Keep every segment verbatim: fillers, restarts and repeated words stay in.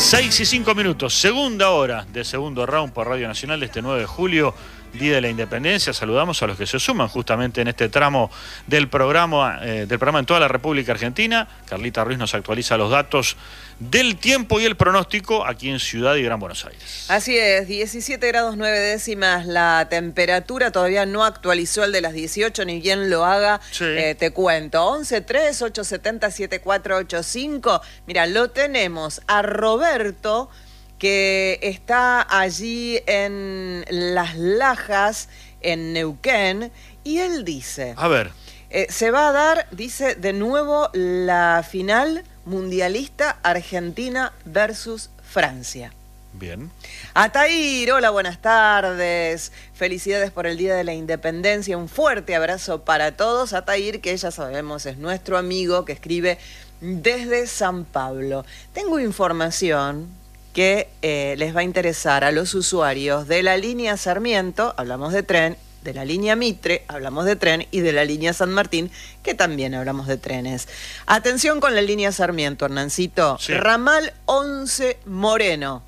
seis y cinco minutos, segunda hora de segundo round por Radio Nacional de este nueve de julio, Día de la Independencia. Saludamos a los que se suman justamente en este tramo del programa, eh, del programa en toda la República Argentina. Carlita Ruiz nos actualiza los datos del tiempo y el pronóstico aquí en Ciudad y Gran Buenos Aires. Así es, diecisiete grados nueve décimas la temperatura, todavía no actualizó el de las dieciocho, ni bien lo haga, sí. eh, te cuento, once tres, ocho siete cero, siete cuatro ocho cinco, mira, lo tenemos a Roberto, que está allí en Las Lajas, en Neuquén, y él dice... A ver. Eh, se va a dar, dice, de nuevo la final mundialista Argentina versus Francia. Bien. Atair, hola, buenas tardes. Felicidades por el Día de la Independencia. Un fuerte abrazo para todos. Atair, que ya sabemos es nuestro amigo que escribe desde San Pablo. Tengo información que eh, les va a interesar a los usuarios de la línea Sarmiento, hablamos de tren, de la línea Mitre, hablamos de tren, y de la línea San Martín, que también hablamos de trenes. Atención con la línea Sarmiento, Hernancito. Sí. Ramal once Moreno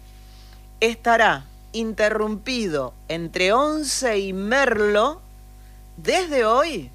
estará interrumpido entre once y Merlo desde hoy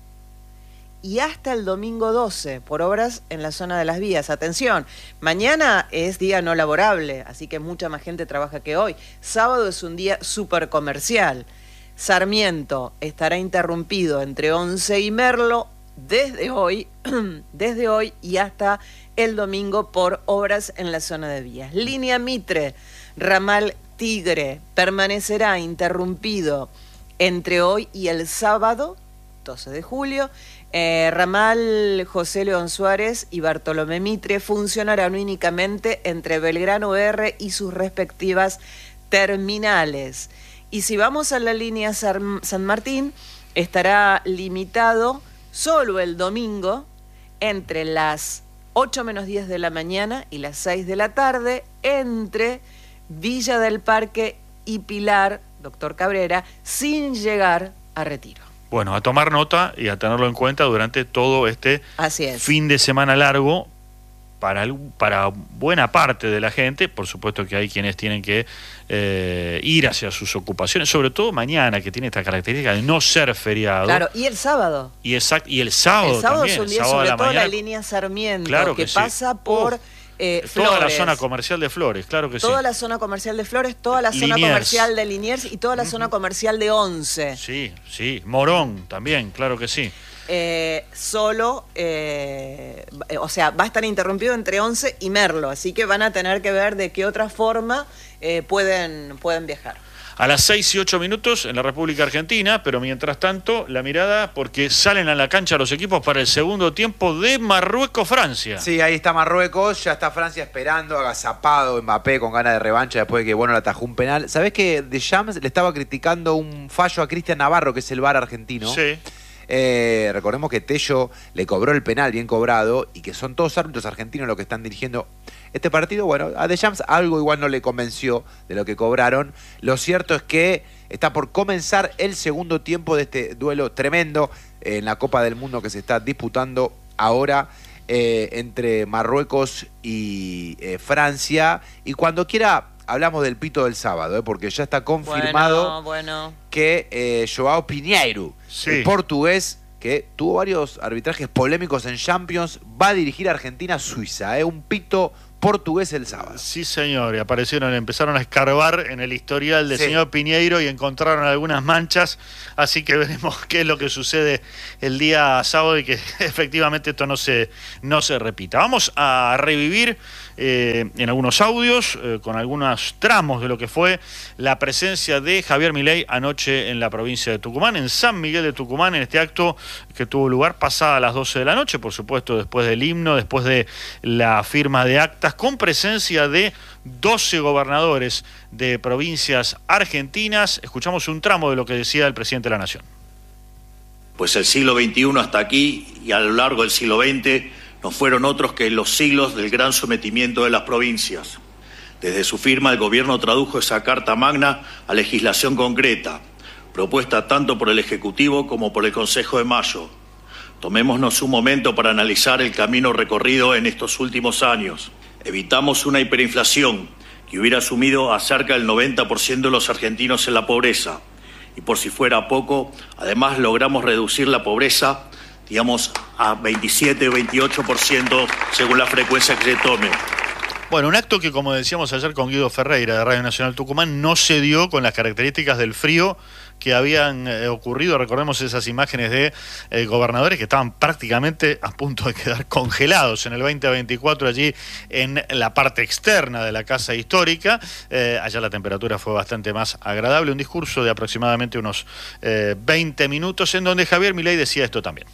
y hasta el domingo doce, por obras en la zona de las vías. Atención, mañana es día no laborable, así que mucha más gente trabaja que hoy. Sábado es un día súper comercial. Sarmiento estará interrumpido entre once y Merlo desde hoy, desde hoy y hasta el domingo por obras en la zona de vías. Línea Mitre, ramal Tigre, permanecerá interrumpido entre hoy y el sábado, doce de julio. Eh, ramal José León Suárez y Bartolomé Mitre funcionarán únicamente entre Belgrano R y sus respectivas terminales. Y si vamos a la línea San Martín, estará limitado solo el domingo entre las ocho menos diez de la mañana y las seis de la tarde entre Villa del Parque y Pilar, Doctor Cabrera, sin llegar a Retiro. Bueno, a tomar nota y a tenerlo en cuenta durante todo este fin de semana largo para, para buena parte de la gente. Por supuesto que hay quienes tienen que eh, ir hacia sus ocupaciones, sobre todo mañana, que tiene esta característica de no ser feriado. Claro, y el sábado. Y, exact, y el sábado El sábado también. es un día, el sobre la todo mañana, la línea Sarmiento, claro que, que pasa sí. por... Uf. Eh, toda la zona comercial de Flores, claro que sí. Toda la zona comercial de Flores, toda la zona Liniers. comercial de Liniers y toda la uh-huh. zona comercial de Once. Sí, sí. Morón también, claro que sí. Eh, solo, eh, o sea, va a estar interrumpido entre Once y Merlo, así que van a tener que ver de qué otra forma eh, pueden, pueden viajar. A las seis y ocho minutos en la República Argentina, pero mientras tanto, la mirada, porque salen a la cancha los equipos para el segundo tiempo de Marruecos-Francia. Sí, ahí está Marruecos, ya está Francia esperando, agazapado, Mbappé con ganas de revancha después de que, bueno, le atajó un penal. ¿Sabés que Deschamps le estaba criticando un fallo a Cristian Navarro, que es el V A R argentino? Sí. Eh, recordemos que Tello le cobró el penal bien cobrado y que son todos árbitros argentinos los que están dirigiendo este partido. Bueno, a Deschamps algo igual no le convenció de lo que cobraron. Lo cierto es que está por comenzar el segundo tiempo de este duelo tremendo en la Copa del Mundo que se está disputando ahora eh, entre Marruecos y eh, Francia. Y cuando quiera hablamos del pito del sábado, ¿eh? Porque ya está confirmado bueno, bueno. que eh, Joao Pinheiro, sí. el portugués, que tuvo varios arbitrajes polémicos en Champions, va a dirigir a Argentina-Suiza, ¿eh? Un pito portugués el sábado. Sí, señor, y aparecieron, empezaron a escarbar en el historial del sí. señor Pinheiro y encontraron algunas manchas, así que veremos qué es lo que sucede el día sábado y que efectivamente esto no se, no se repita. Vamos a revivir eh, en algunos audios, eh, con algunos tramos de lo que fue la presencia de Javier Milei anoche en la provincia de Tucumán, en San Miguel de Tucumán, en este acto que tuvo lugar pasada las doce de la noche, por supuesto después del himno, después de la firma de actas, con presencia de doce gobernadores de provincias argentinas. Escuchamos un tramo de lo que decía el presidente de la Nación. Pues el siglo veintiuno hasta aquí y a lo largo del siglo veinte no fueron otros que los siglos del gran sometimiento de las provincias. Desde su firma el gobierno tradujo esa Carta Magna a legislación concreta, propuesta tanto por el Ejecutivo como por el Consejo de Mayo. Tomémonos un momento para analizar el camino recorrido en estos últimos años. Evitamos una hiperinflación que hubiera sumido a cerca del noventa por ciento de los argentinos en la pobreza. Y por si fuera poco, además logramos reducir la pobreza, digamos, a veintisiete o veintiocho por ciento según la frecuencia que se tome. Bueno, un acto que, como decíamos ayer con Guido Ferreira de Radio Nacional Tucumán, no se dio con las características del frío que habían eh, ocurrido. Recordemos esas imágenes de eh, gobernadores que estaban prácticamente a punto de quedar congelados en el veinte veinticuatro allí en la parte externa de la Casa Histórica. Eh, allá la temperatura fue bastante más agradable. Un discurso de aproximadamente unos eh, veinte minutos en donde Javier Milei decía esto también.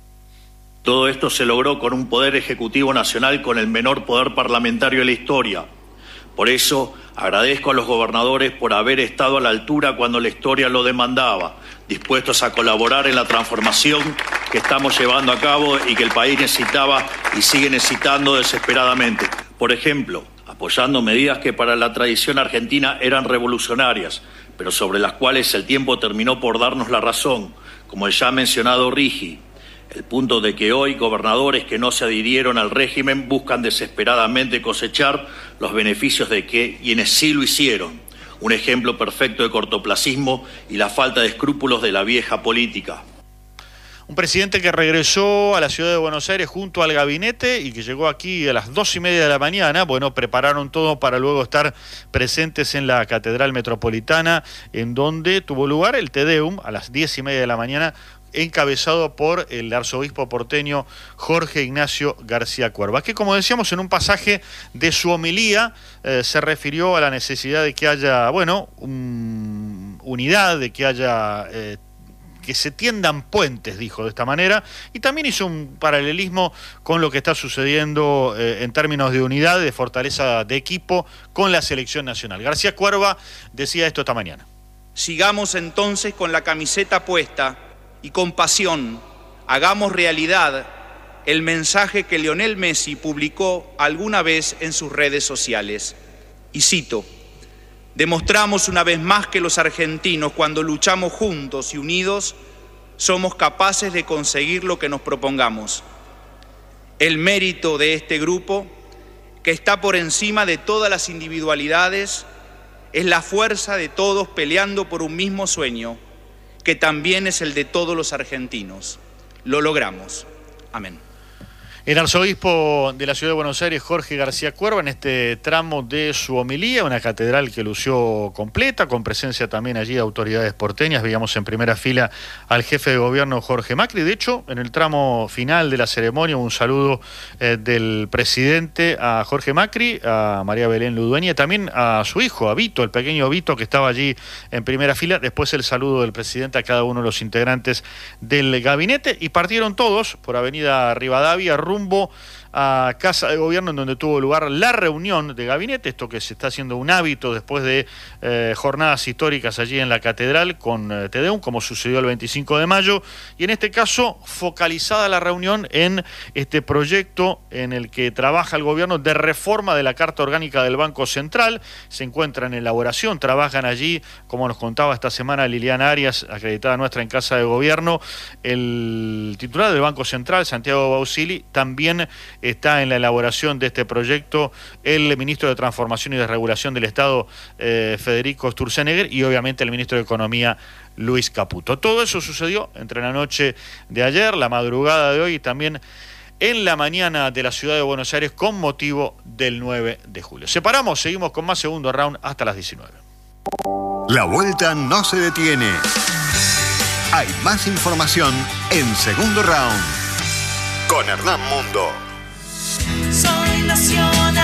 Todo esto se logró con un poder ejecutivo nacional con el menor poder parlamentario de la historia. Por eso agradezco a los gobernadores por haber estado a la altura cuando la historia lo demandaba, dispuestos a colaborar en la transformación que estamos llevando a cabo y que el país necesitaba y sigue necesitando desesperadamente. Por ejemplo, apoyando medidas que para la tradición argentina eran revolucionarias, pero sobre las cuales el tiempo terminó por darnos la razón, como el ya mencionado RIGI. El punto de que hoy gobernadores que no se adhirieron al régimen buscan desesperadamente cosechar los beneficios de que quienes sí lo hicieron. Un ejemplo perfecto de cortoplacismo y la falta de escrúpulos de la vieja política. Un presidente que regresó a la ciudad de Buenos Aires junto al gabinete y que llegó aquí a las dos y media de la mañana. Bueno, prepararon todo para luego estar presentes en la Catedral Metropolitana, en donde tuvo lugar el Te Deum a las diez y media de la mañana, encabezado por el arzobispo porteño Jorge Ignacio García Cuerva, que, como decíamos, en un pasaje de su homilía eh, se refirió a la necesidad de que haya, bueno, un, unidad, de que haya eh, que se tiendan puentes, dijo de esta manera, y también hizo un paralelismo con lo que está sucediendo eh, en términos de unidad, de fortaleza de equipo con la selección nacional. García Cuerva decía esto esta mañana. Sigamos entonces con la camiseta puesta y con pasión hagamos realidad el mensaje que Lionel Messi publicó alguna vez en sus redes sociales. Y cito: demostramos una vez más que los argentinos, cuando luchamos juntos y unidos, somos capaces de conseguir lo que nos propongamos. El mérito de este grupo, que está por encima de todas las individualidades, es la fuerza de todos peleando por un mismo sueño, que también es el de todos los argentinos. Lo logramos. Amén. El arzobispo de la ciudad de Buenos Aires, Jorge García Cuerva, en este tramo de su homilía, una catedral que lució completa, con presencia también allí de autoridades porteñas. Veíamos en primera fila al jefe de gobierno, Jorge Macri. De hecho, en el tramo final de la ceremonia, un saludo eh, del presidente a Jorge Macri, a María Belén Ludueña, y también a su hijo, a Vito, el pequeño Vito, que estaba allí en primera fila. Después el saludo del presidente a cada uno de los integrantes del gabinete, y partieron todos por Avenida Rivadavia, rumbo a Casa de Gobierno, en donde tuvo lugar la reunión de gabinete, esto que se está haciendo un hábito después de eh, jornadas históricas allí en la catedral con eh, Te Deum, como sucedió el veinticinco de mayo, y en este caso focalizada la reunión en este proyecto en el que trabaja el gobierno de reforma de la Carta Orgánica del Banco Central. Se encuentra en elaboración, trabajan allí, como nos contaba esta semana Liliana Arias, acreditada nuestra en Casa de Gobierno, el titular del Banco Central, Santiago Bausili. También está en la elaboración de este proyecto el ministro de Transformación y Desregulación del Estado, eh, Federico Sturzenegger, y obviamente el ministro de Economía, Luis Caputo. Todo eso sucedió entre la noche de ayer, la madrugada de hoy y también en la mañana de la ciudad de Buenos Aires con motivo del nueve de julio. Separamos, seguimos con más segundo round hasta las diecinueve. La vuelta no se detiene. Hay más información en Segundo Round con Hernán Mundo. Soy nacional,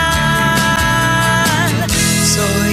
soy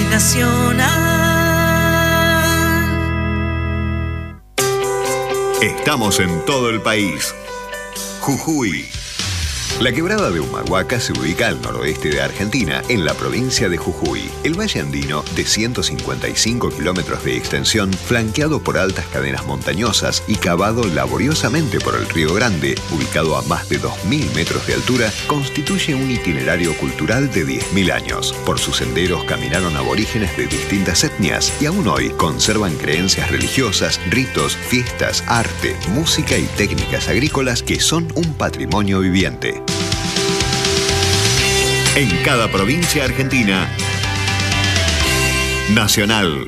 nacional. Estamos en todo el país. Jujuy. La quebrada de Humahuaca se ubica al noroeste de Argentina, en la provincia de Jujuy. El valle andino, de ciento cincuenta y cinco kilómetros de extensión, flanqueado por altas cadenas montañosas y cavado laboriosamente por el Río Grande, ubicado a más de dos mil metros de altura, constituye un itinerario cultural de diez mil años. Por sus senderos caminaron aborígenes de distintas etnias y aún hoy conservan creencias religiosas, ritos, fiestas, arte, música y técnicas agrícolas que son un patrimonio viviente. En cada provincia argentina Nacional.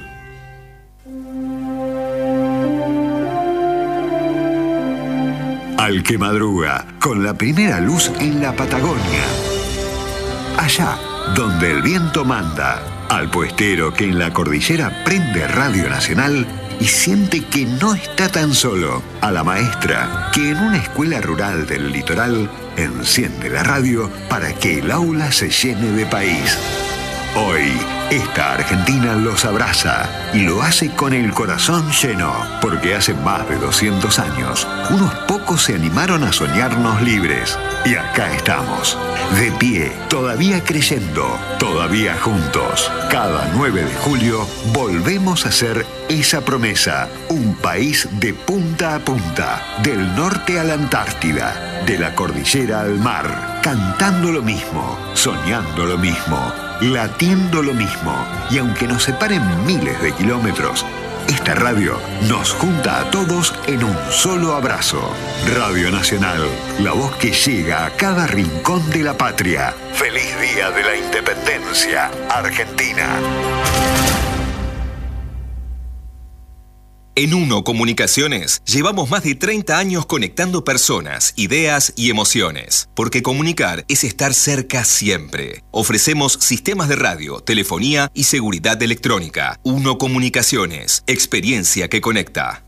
Al que madruga, con la primera luz en la Patagonia. Allá, donde el viento manda. Al puestero que en la cordillera prende Radio Nacional y siente que no está tan solo. A la maestra que en una escuela rural del litoral enciende la radio para que el aula se llene de país. Hoy, esta Argentina los abraza y lo hace con el corazón lleno, porque hace más de doscientos años, unos pocos se animaron a soñarnos libres. Y acá estamos, de pie, todavía creyendo, todavía juntos. Cada nueve de julio volvemos a hacer esa promesa, un país de punta a punta, del norte a la Antártida, de la cordillera al mar, cantando lo mismo, soñando lo mismo, latiendo lo mismo, y aunque nos separen miles de kilómetros, esta radio nos junta a todos en un solo abrazo. Radio Nacional, la voz que llega a cada rincón de la patria. ¡Feliz Día de la Independencia, Argentina! En Uno Comunicaciones llevamos más de treinta años conectando personas, ideas y emociones. Porque comunicar es estar cerca siempre. Ofrecemos sistemas de radio, telefonía y seguridad electrónica. Uno Comunicaciones, experiencia que conecta.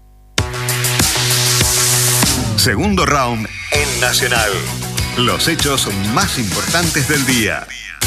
Segundo round en Nacional. Los hechos más importantes del día.